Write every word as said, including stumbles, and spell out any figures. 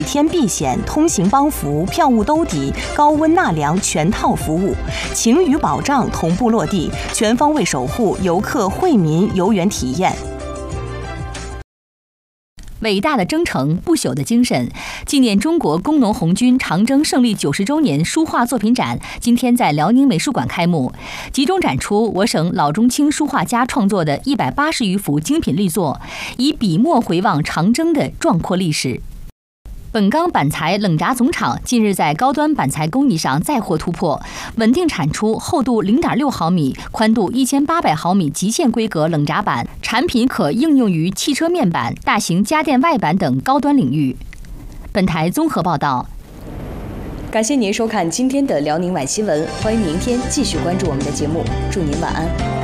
天避险、通行帮扶、票务兜底、高温纳凉全套服务，晴雨保障同步落地，全方位守护游客惠民游园体验。 伟大的征程，不朽的精神。纪念中国工农红军长征胜利九十周年书画作品展今天在辽宁美术馆开幕，集中展出我省老中青书画家创作的一百八十余幅精品力作，以笔墨回望长征的壮阔历史。本钢板材冷轧总厂近日在高端板材工艺上再获突破，稳定产出厚度 零点六毫米、宽度一千八百毫米极限规格冷轧板，产品可应用于汽车面板、大型家电外板等高端领域。本台综合报道。 感谢您收看今天的辽宁晚新闻，欢迎明天继续关注我们的节目，祝您晚安。